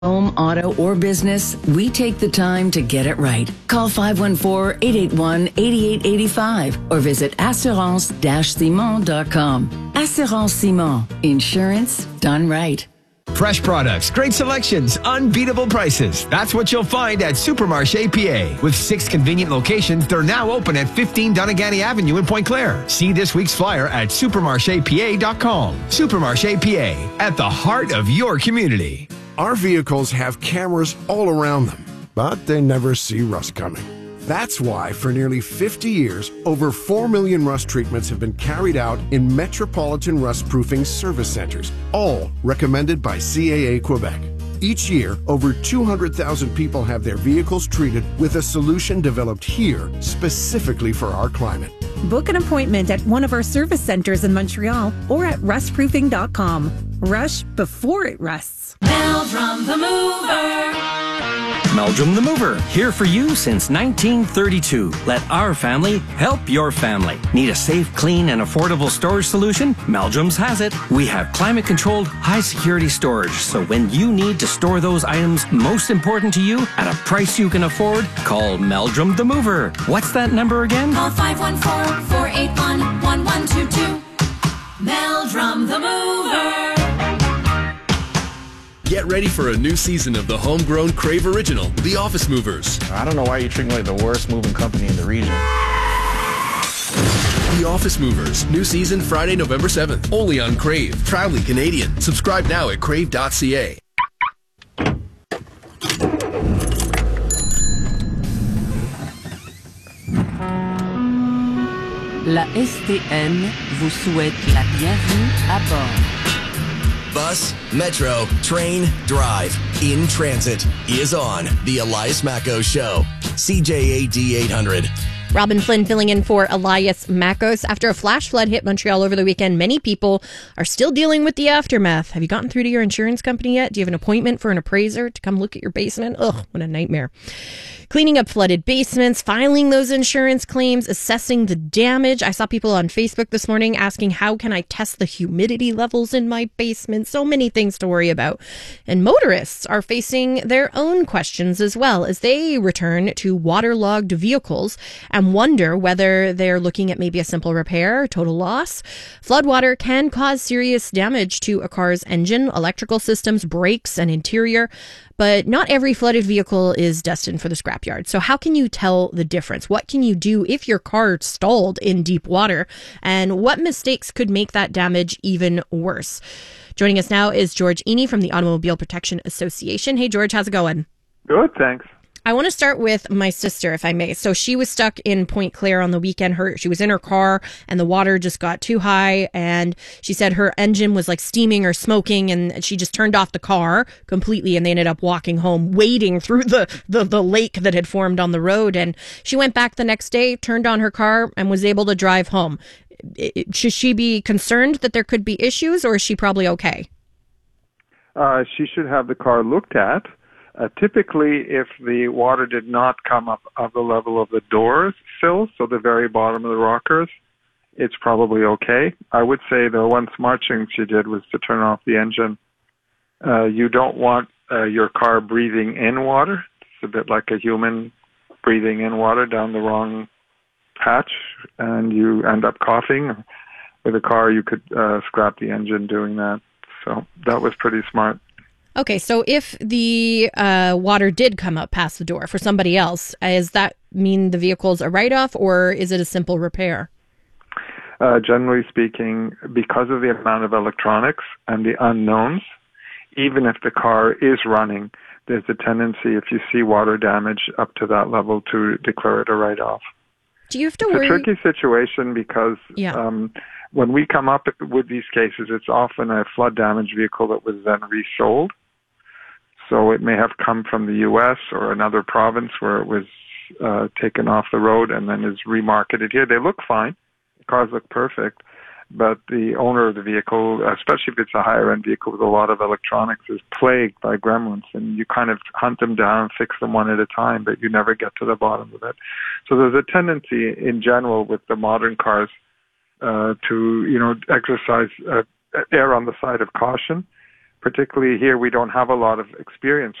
Home, auto, or business, we take the time to get it right. Call 514-881-8885 or visit assurance-simon.com. Assurance Simon. Insurance done right. Fresh products, great selections, unbeatable prices. That's what you'll find at Supermarché PA. With 6 convenient locations, they're now open at 15 Doneganny Avenue in Pointe Claire. See this week's flyer at supermarchepa.com. Supermarché PA, at the heart of your community. Our vehicles have cameras all around them, but they never see rust coming. That's why for nearly 50 years, over 4 million rust treatments have been carried out in metropolitan rust-proofing service centers, all recommended by CAA Quebec. Each year, over 200,000 people have their vehicles treated with a solution developed here specifically for our climate. Book an appointment at one of our service centers in Montreal or at rustproofing.com. Rush before it rusts. Meldrum the Mover. Meldrum the Mover, here for you since 1932. Let our family help your family. Need a safe, clean, and affordable storage solution? Meldrum's has it. We have climate-controlled, high-security storage, so when you need to store those items most important to you at a price you can afford, call Meldrum the Mover. What's that number again? Call 514-481-1122. Meldrum the Mover. Get ready for a new season of the homegrown Crave original, The Office Movers. I don't know why you treat me like the worst moving company in the region. The Office Movers, new season Friday, November 7th, only on Crave. Proudly Canadian. Subscribe now at crave.ca. La STN vous souhaite la bienvenue à bord. Bus, metro, train, drive, in transit is on the Elias Macos Show. CJAD 800. Robin Flynn filling in for Elias Macos. After a flash flood hit Montreal over the weekend, many people are still dealing with the aftermath. Have you gotten through to your insurance company yet? Do you have an appointment for an appraiser to come look at your basement? Ugh, what a nightmare. Cleaning up flooded basements, filing those insurance claims, assessing the damage. I saw people on Facebook this morning asking, how can I test the humidity levels in my basement? So many things to worry about. And motorists are facing their own questions as well as they return to waterlogged vehicles and wonder whether they're looking at maybe a simple repair, total loss. Floodwater can cause serious damage to a car's engine, electrical systems, brakes, and interior. But not every flooded vehicle is destined for the scrapyard. So how can you tell the difference? What can you do if your car stalled in deep water? And what mistakes could make that damage even worse? Joining us now is George Eny from the Automobile Protection Association. Hey, George, how's it going? Good, thanks. I want to start with my sister, if I may. So she was stuck in Pointe Claire on the weekend. She was in her car and the water just got too high. And she said her engine was like steaming or smoking and she just turned off the car completely. And they ended up walking home, wading through the lake that had formed on the road. And she went back the next day, turned on her car and was able to drive home. Should she be concerned that there could be issues or is she probably okay? She should have the car looked at. Typically, if the water did not come up of the level of the door sills, so the very bottom of the rockers, it's probably okay. I would say the one smart thing she did was to turn off the engine. You don't want your car breathing in water. It's a bit like a human breathing in water down the wrong patch, and you end up coughing. With a car, you could scrap the engine doing that. So that was pretty smart. Okay, so if the water did come up past the door for somebody else, does that mean the vehicle's a write-off or is it a simple repair? Generally speaking, because of the amount of electronics and the unknowns, even if the car is running, there's a tendency, if you see water damage up to that level, to declare it a write-off. Do you have to worry? It's a tricky situation because when we come up with these cases, it's often a flood damage vehicle that was then resold. So it may have come from the U.S. or another province where it was taken off the road and then is remarketed here. They look fine. The cars look perfect. But the owner of the vehicle, especially if it's a higher-end vehicle with a lot of electronics, is plagued by gremlins. And you kind of hunt them down, fix them one at a time, but you never get to the bottom of it. So there's a tendency in general with the modern cars to, exercise, err on the side of caution. particularly here, we don't have a lot of experience